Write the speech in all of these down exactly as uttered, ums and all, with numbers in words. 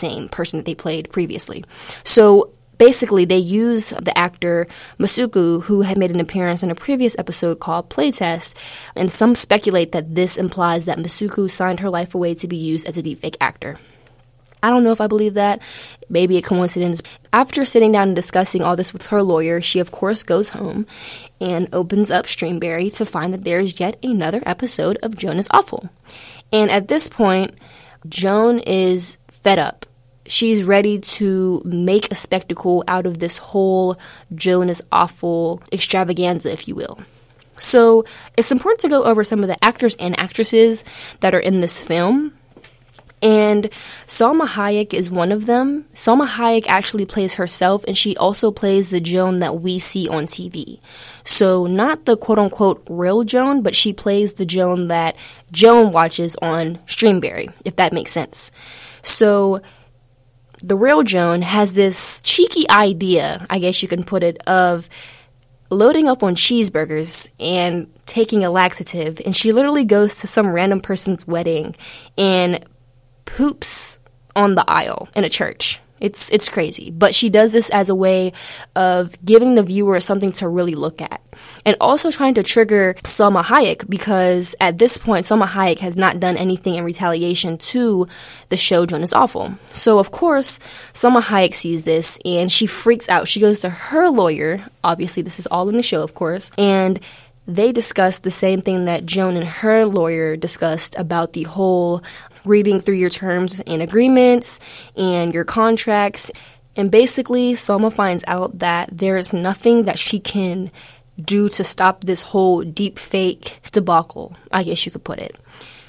same person that they played previously. So basically, they use the actor Masuku, who had made an appearance in a previous episode called Playtest, and some speculate that this implies that Masuku signed her life away to be used as a deepfake actor. I don't know if I believe that. Maybe a coincidence. After sitting down and discussing all this with her lawyer, she of course goes home and opens up Streamberry to find that there's yet another episode of Joan is Awful. And at this point, Joan is fed up. She's ready to make a spectacle out of this whole Joan is Awful extravaganza, if you will. So it's important to go over some of the actors and actresses that are in this film. And Salma Hayek is one of them. Salma Hayek actually plays herself, and she also plays the Joan that we see on T V. So not the quote-unquote real Joan, but she plays the Joan that Joan watches on Streamberry, if that makes sense. So the real Joan has this cheeky idea, I guess you can put it, of loading up on cheeseburgers and taking a laxative. And she literally goes to some random person's wedding and poops on the aisle in a church. It's it's crazy. But she does this as a way of giving the viewer something to really look at. And also trying to trigger Salma Hayek, because at this point, Salma Hayek has not done anything in retaliation to the show Joan is Awful. So, of course, Salma Hayek sees this and she freaks out. She goes to her lawyer. Obviously, this is all in the show, of course. And they discuss the same thing that Joan and her lawyer discussed about the whole reading through your terms and agreements and your contracts. And basically, Salma finds out that there's nothing that she can do to stop this whole deep fake debacle, I guess you could put it.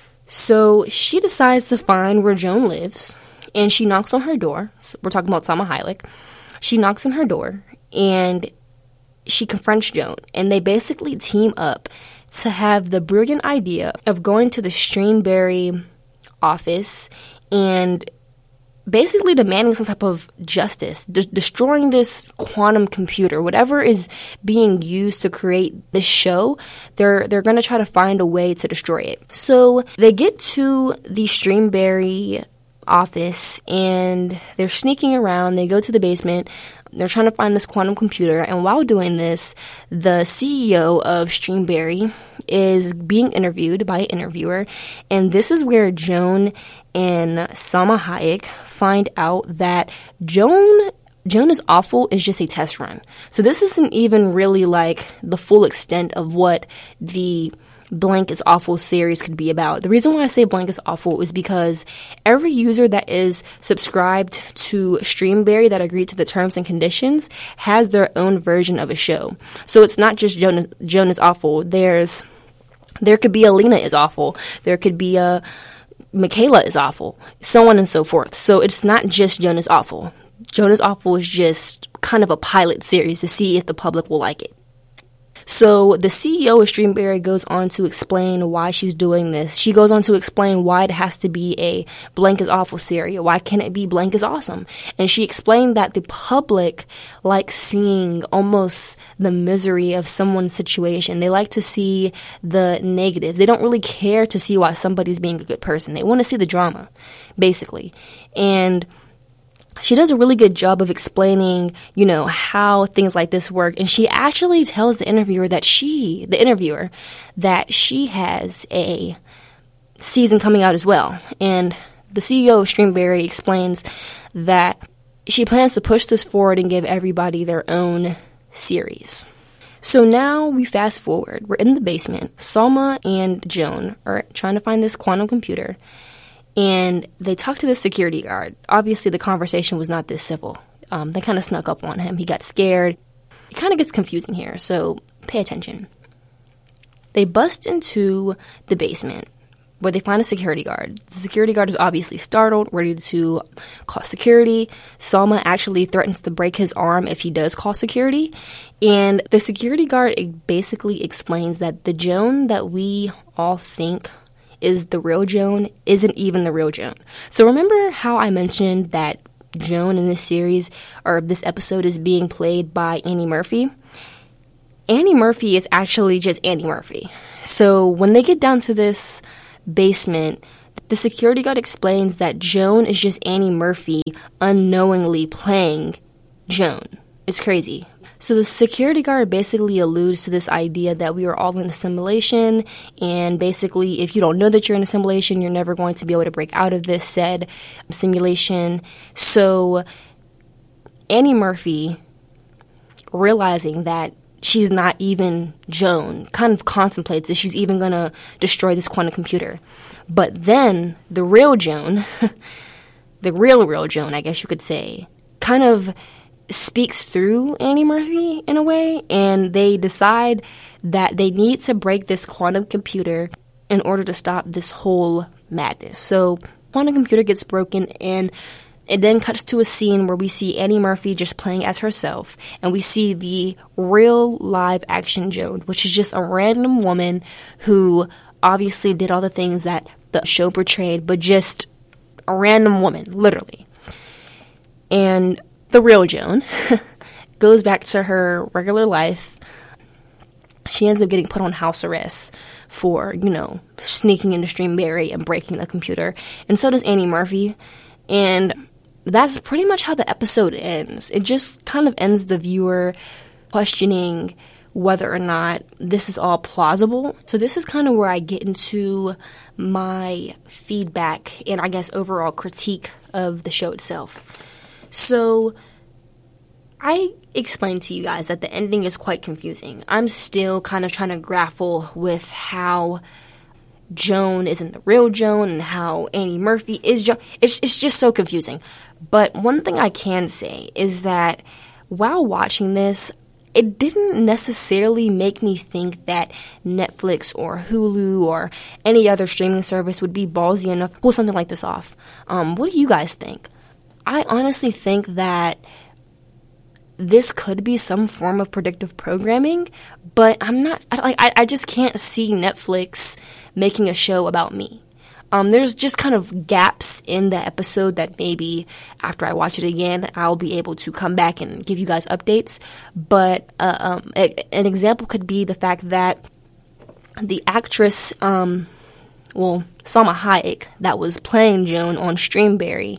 So she decides to find where Joan lives, and she knocks on her door. So we're talking about Salma Hayek. She knocks on her door, and she confronts Joan, and they basically team up to have the brilliant idea of going to the Streamberry office and basically demanding some type of justice, de- destroying this quantum computer, whatever is being used to create this show. They're they're going to try to find a way to destroy it. So they get to the Streamberry office and they're sneaking around. They go to the basement. They're trying to find this quantum computer, and while doing this, the C E O of Streamberry is being interviewed by an interviewer, and this is where Joan and Salma Hayek find out that Joan Joan is Awful is just a test run. So this isn't even really like the full extent of what the Blank is Awful series could be about. The reason why I say Blank is Awful is because every user that is subscribed to Streamberry that agreed to the terms and conditions has their own version of a show. So it's not just Joan, Joan is Awful. There's there could be a Lena is Awful. There could be a Michaela is Awful, so on and so forth. So it's not just Joan is Awful. Joan is Awful is just kind of a pilot series to see if the public will like it. So the C E O of Streamberry goes on to explain why she's doing this. She goes on to explain why it has to be a Blank is Awful series. Why can't it be Blank is Awesome? And she explained that the public likes seeing almost the misery of someone's situation. They like to see the negatives. They don't really care to see why somebody's being a good person. They want to see the drama, basically. And she does a really good job of explaining, you know, how things like this work. And she actually tells the interviewer that she, the interviewer, that she has a season coming out as well. And the C E O of Streamberry explains that she plans to push this forward and give everybody their own series. So now we fast forward. We're in the basement. Salma and Joan are trying to find this quantum computer. And they talk to the security guard. Obviously, the conversation was not this civil. Um, they kind of snuck up on him. He got scared. It kind of gets confusing here, so pay attention. They bust into the basement where they find a security guard. The security guard is obviously startled, ready to call security. Salma actually threatens to break his arm if he does call security. And the security guard basically explains that the Joan that we all think is the real Joan isn't even the real Joan. So remember how I mentioned that Joan in this series, or this episode, is being played by Annie Murphy? Annie Murphy is actually just Annie Murphy. So when they get down to this basement, The security guard explains that Joan is just Annie Murphy unknowingly playing Joan. It's crazy. So the security guard basically alludes to this idea that we are all in a simulation, and basically if you don't know that you're in a simulation, you're never going to be able to break out of this said simulation. So Annie Murphy, realizing that she's not even Joan, kind of contemplates if she's even going to destroy this quantum computer. But then the real Joan, the real, real Joan, I guess you could say, kind of speaks through Annie Murphy in a way, and they decide that they need to break this quantum computer in order to stop this whole madness. So quantum computer gets broken, and it then cuts to a scene where we see Annie Murphy just playing as herself, and we see the real live action Joan, which is just a random woman who obviously did all the things that the show portrayed, but just a random woman, literally. And the real Joan goes back to her regular life. She ends up getting put on house arrest for, you know, sneaking into Streamberry and breaking the computer. And so does Annie Murphy. And that's pretty much how the episode ends. It just kind of ends the viewer questioning whether or not this is all plausible. So this is kind of where I get into my feedback and I guess overall critique of the show itself. So I explained to you guys that the ending is quite confusing. I'm still kind of trying to grapple with how Joan isn't the real Joan and how Annie Murphy is Joan. It's, it's just so confusing. But one thing I can say is that while watching this, it didn't necessarily make me think that Netflix or Hulu or any other streaming service would be ballsy enough to pull something like this off. Um, what do you guys think? I honestly think that this could be some form of predictive programming, but I'm not, I, like, I, I just can't see Netflix making a show about me. Um, there's just kind of gaps in the episode that maybe after I watch it again, I'll be able to come back and give you guys updates. But uh, um, a, an example could be the fact that the actress, um, well, Salma Hayek, that was playing Joan on Streamberry,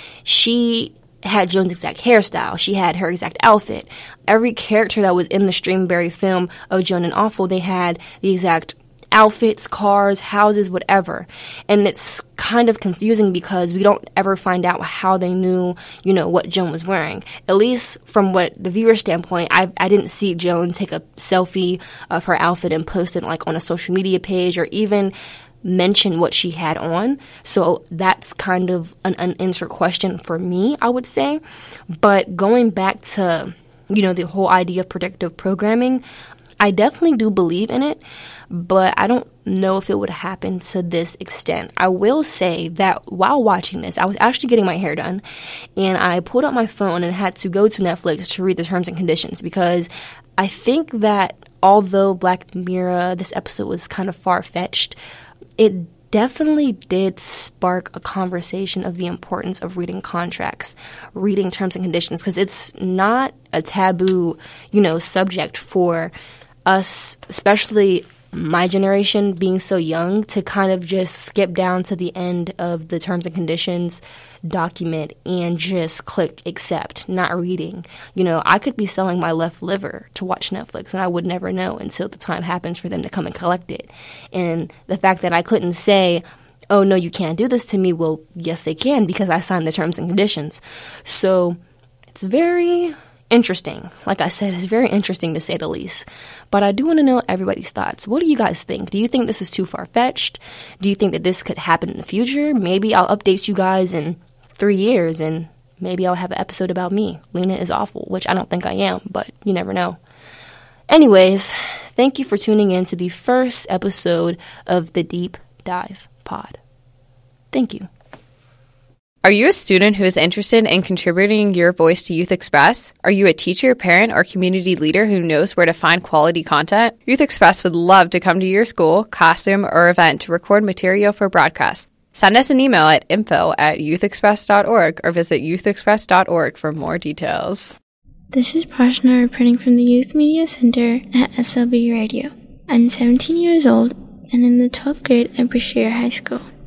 she had Joan's exact hairstyle. She had her exact outfit. Every character that was in the Streamberry film of Joan and Awful, they had the exact outfits, cars, houses, whatever. And it's kind of confusing because we don't ever find out how they knew, you know, what Joan was wearing. At least from what the viewer standpoint, I I didn't see Joan take a selfie of her outfit and post it like on a social media page or even mention what she had on. So that's kind of an unanswered question for me, I would say. But going back to, you know, the whole idea of predictive programming, I definitely do believe in it, but I don't know if it would happen to this extent. I will say that while watching this, I was actually getting my hair done, and I pulled out my phone and had to go to Netflix to read the terms and conditions because I think that although Black Mirror, this episode was kind of far-fetched, it definitely did spark a conversation of the importance of reading contracts, reading terms and conditions, because it's not a taboo, you know, subject for us, especially my generation being so young, to kind of just skip down to the end of the terms and conditions document and just click accept, not reading. You know, I could be selling my left liver to watch Netflix and I would never know until the time happens for them to come and collect it. And the fact that I couldn't say, oh no, you can't do this to me, well, yes they can because I signed the terms and conditions. So it's very interesting. Like I said, it's very interesting to say the least. But I do want to know everybody's thoughts. What do you guys think? Do you think this is too far-fetched? Do you think that this could happen in the future? Maybe I'll update you guys in three years and maybe I'll have an episode about me. Lena is awful, which I don't think I am, but you never know. Anyways, thank you for tuning in to the first episode of the Deep Dive Pod. Thank you. Are you a student who is interested in contributing your voice to Youth Express? Are you a teacher, parent, or community leader who knows where to find quality content? Youth Express would love to come to your school, classroom, or event to record material for broadcast. Send us an email at info at youthexpress dot org or visit youth express dot org for more details. This is Prashna reporting from the Youth Media Center at S L B Radio. I'm seventeen years old and in the twelfth grade at Brashear High School.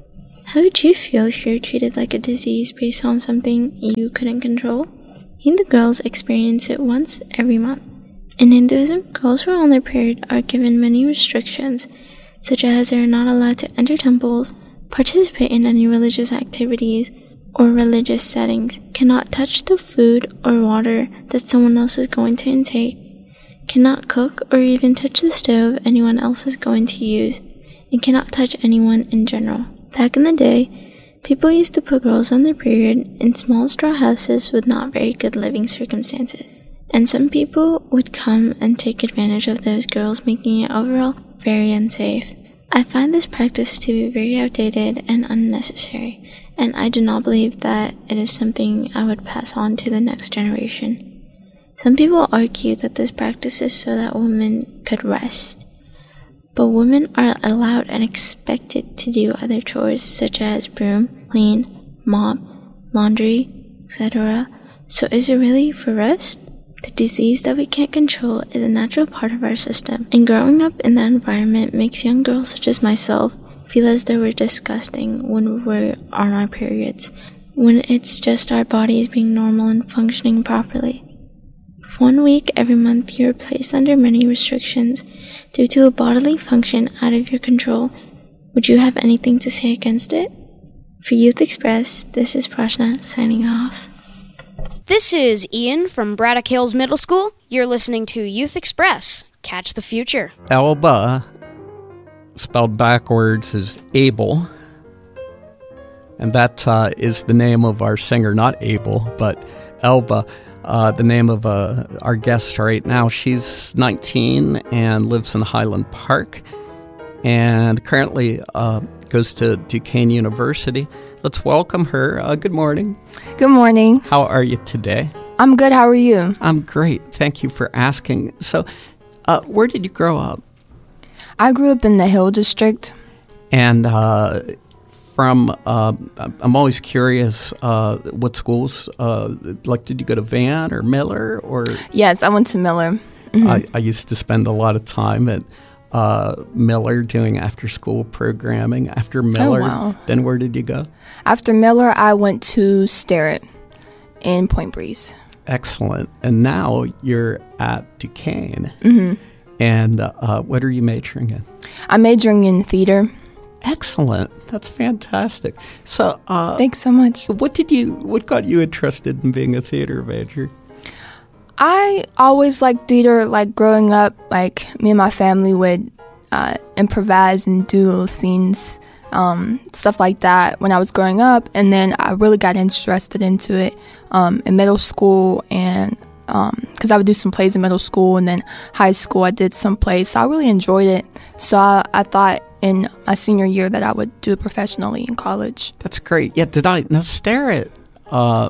How would you feel if you were treated like a disease based on something you couldn't control? Hindu girls experience it once every month. In Hinduism, girls who are on their period are given many restrictions, such as they are not allowed to enter temples, participate in any religious activities, or religious settings, cannot touch the food or water that someone else is going to intake, cannot cook or even touch the stove anyone else is going to use, and cannot touch anyone in general. Back in the day, people used to put girls on their period in small straw houses with not very good living circumstances, and some people would come and take advantage of those girls, making it overall very unsafe. I find this practice to be very outdated and unnecessary, and I do not believe that it is something I would pass on to the next generation. Some people argue that this practice is so that women could rest, but women are allowed and expected to do other chores such as broom, clean, mop, laundry, et cetera. So is it really for rest? The disease that we can't control is a natural part of our system, and growing up in that environment makes young girls such as myself feel as though we're disgusting when we're on our periods, when it's just our bodies being normal and functioning properly. If one week every month you are placed under many restrictions due to a bodily function out of your control, would you have anything to say against it? For Youth Express, this is Prashna signing off. This is Ian from Braddock Hills Middle School. You're listening to Youth Express. Catch the future. Elba, spelled backwards, is Abel. And that uh, is the name of our singer, not Abel, but Elba, uh, the name of uh, our guest right now. She's nineteen and lives in Highland Park and currently uh, goes to Duquesne University. Let's welcome her. Uh, good morning. Good morning. How are you today? I'm good. How are you? I'm great. Thank you for asking. So, uh, where did you grow up? I grew up in the Hill District. And uh, from, uh, I'm always curious, uh, what schools, uh, like did you go to Van or Miller? Or Yes, I went to Miller. Mm-hmm. I, I used to spend a lot of time at uh, Miller doing after-school programming. After Miller, oh, wow. Then where did you go? After Miller, I went to Starrett in Point Breeze. Excellent. And now you're at Duquesne. Mm-hmm. And uh, what are you majoring in? I'm majoring in theater. Excellent. That's fantastic. So, uh, thanks so much. What did you? What got you interested in being a theater major? I always liked theater. Like growing up, like me and my family would uh, improvise and do little scenes, um, stuff like that when I was growing up. And then I really got interested into it um, in middle school, and because um, I would do some plays in middle school, and then high school I did some plays. So I really enjoyed it. So I, I thought in my senior year that I would do it professionally in college. That's great. Yeah, did I? Now, Starrett, uh,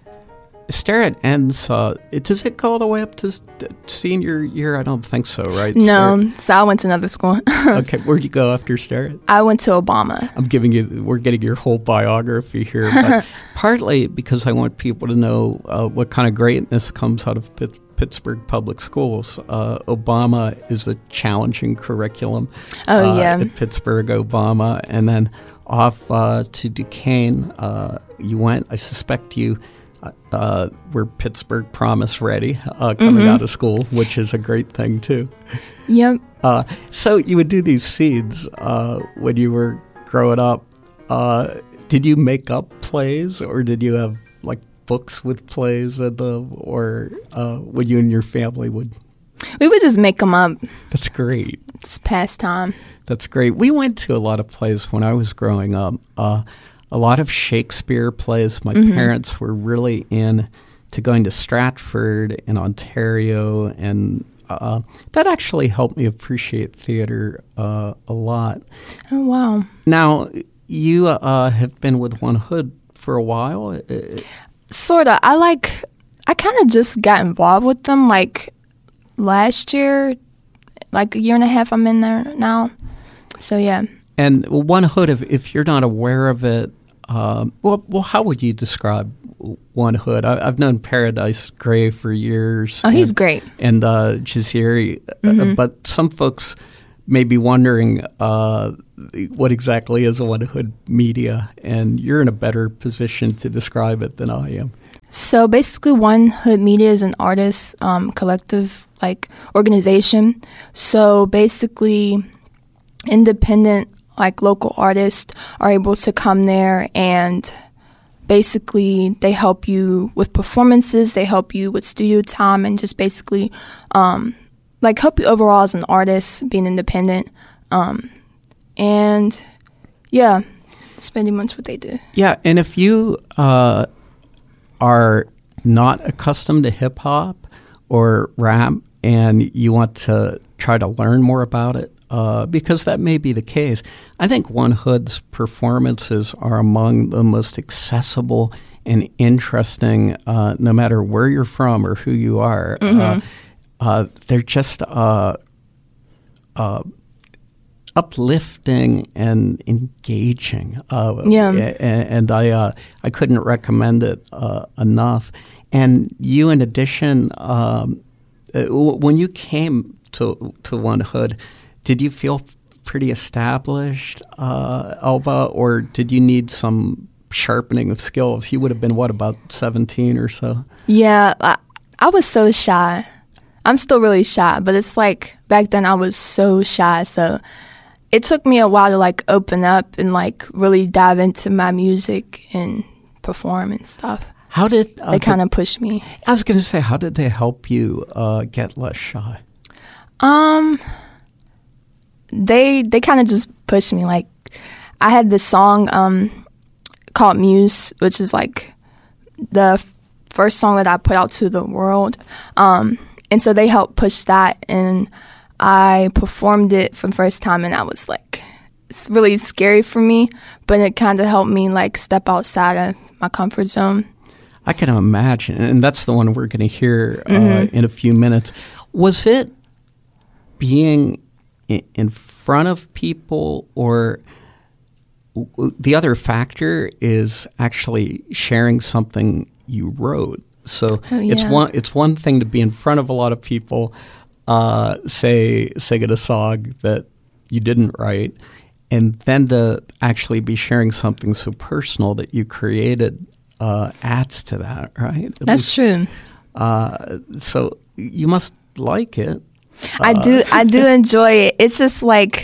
Starrett ends, uh, it, does it go all the way up to s- senior year? I don't think so, right? No, Starrett? So I went to another school. Okay, where'd you go after Starrett? I went to Obama. I'm giving you, we're getting your whole biography here, but partly because I want people to know uh, what kind of greatness comes out of Pitt- Pittsburgh Public Schools. Uh, Obama is a challenging curriculum. Oh, uh, yeah. At Pittsburgh, Obama. And then off uh, to Duquesne, uh, you went. I suspect you uh, were Pittsburgh Promise ready uh, coming mm-hmm. out of school, which is a great thing, too. Yep. Uh, so you would do these scenes uh, when you were growing up. Uh, did you make up plays, or did you have, like, books with plays in them, or uh, when you and your family would? We would just make them up. That's great. It's pastime. That's great. We went to a lot of plays when I was growing up. Uh, a lot of Shakespeare plays. My mm-hmm. parents were really in to going to Stratford in Ontario, and uh, that actually helped me appreciate theater uh, a lot. Oh, wow. Now, you uh, have been with One Hood for a while. Sort of. I like, I kind of just got involved with them like last year, like a year and a half I'm in there now. So, yeah. And One Hood, if, if you're not aware of it, um, well, well, how would you describe One Hood? I, I've known Paradise Gray for years. Oh, he's and, great. And uh, Jaziri, mm-hmm. uh, but some folks may be wondering uh, what exactly is One Hood Media, and you're in a better position to describe it than I am. So basically, One Hood Media is an artist um, collective like organization. So basically, independent like local artists are able to come there, and basically they help you with performances, they help you with studio time, and just basically um, like help you overall as an artist, being independent. Um, and yeah, that's pretty much what they do. Yeah, and if you uh, are not accustomed to hip hop or rap and you want to try to learn more about it, uh, because that may be the case, I think One Hood's performances are among the most accessible and interesting, uh, no matter where you're from or who you are. Mm-hmm. Uh, uh, they're just uh, uh, uplifting and engaging. Uh, yeah. And, and I, uh, I couldn't recommend it uh, enough. And you, in addition, um, when you came to to One Hood, did you feel pretty established, uh, Elba, or did you need some sharpening of skills? You would have been, what, about seventeen or so? Yeah, I, I was so shy. I'm still really shy, but it's like back then I was so shy. So it took me a while to like open up and like really dive into my music and perform and stuff. How did uh, they kind of push me? I was going to say, how did they help you uh, get less shy? Um, they they kind of just pushed me. Like, I had this song um called Muse, which is like the f- first song that I put out to the world. Um, and so they helped push that, and I performed it for the first time, and I was like, it's really scary for me, but it kind of helped me like step outside of my comfort zone. I can imagine, and that's the one we're going to hear uh, Mm-hmm. in a few minutes. Was it being in, in front of people, or w- the other factor is actually sharing something you wrote? So Oh, yeah. it's one it's one thing to be in front of a lot of people, uh, say singing a song that you didn't write, and then to actually be sharing something so personal that you created. Uh, adds to that, right? At That's least, true. Uh, so you must like it. I Uh, do. I do enjoy it. It's just like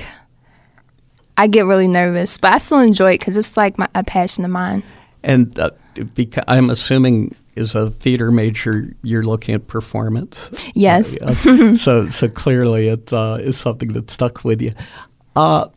I get really nervous, but I still enjoy it because it's like my, a passion of mine. And uh, beca- I'm assuming, as a theater major, you're looking at performance. Yes. Uh, uh, so, so clearly, it uh, is something that stuck with you. Uh,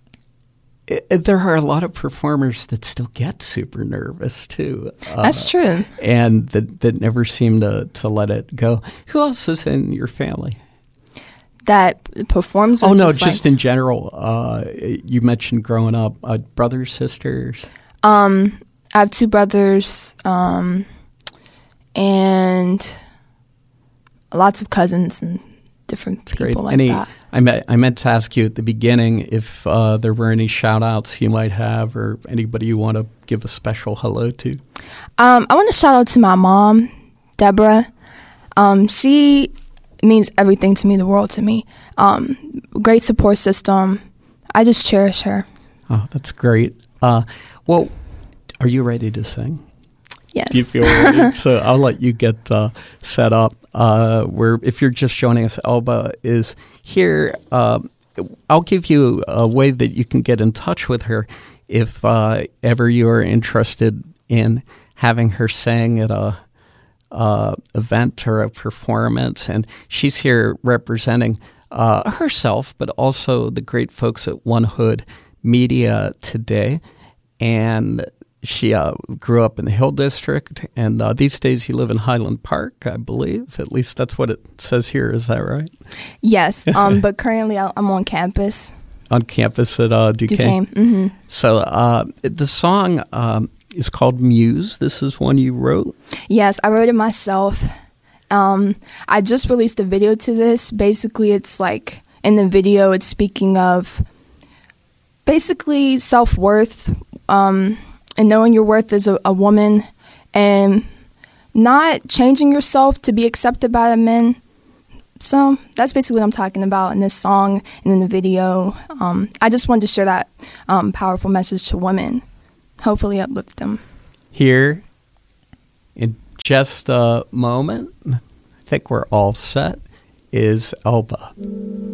It, there are a lot of performers that still get super nervous too. Uh, That's true. And that, that never seem to, to let it go. Who else is in your family? That performs. Or Oh, no, just, just like, in general. Uh, you mentioned growing up, uh, brothers, sisters. um, I have two brothers, um, and lots of cousins and different people Great. like Any, that. I, me- I meant to ask you at the beginning if uh, there were any shout-outs you might have, or anybody you want to give a special hello to. Um, I want to shout out to my mom, Deborah. Um, she means everything to me, the world to me. Um, great support system. I just cherish her. Oh, that's great. Uh, well, are you ready to sing? Yes. Do you feel ready? So I'll let you get uh, set up. Uh, where if you're just joining us, Elba is here. Uh, I'll give you a way that you can get in touch with her if uh, ever you are interested in having her sing at a uh, event or a performance. And she's here representing uh, herself, but also the great folks at One Hood Media today. And she uh, grew up in the Hill District, and uh, these days you live in Highland Park, I believe. At least that's what it says here. Is that right? Yes, um, but currently I- I'm on campus. On campus at uh, Duquesne. Duquesne. Mm-hmm. So uh, the song um, is called Muse. This is one you wrote? Yes, I wrote it myself. Um, I just released a video to this. Basically, it's like in the video, it's speaking of basically self-worth, um, and knowing your worth as a, a woman, and not changing yourself to be accepted by the men, So that's basically what I'm talking about in this song and in the video. Um, I just wanted to share that um, powerful message to women, hopefully uplift them. Here, in just a moment, I think we're all set, is Elba.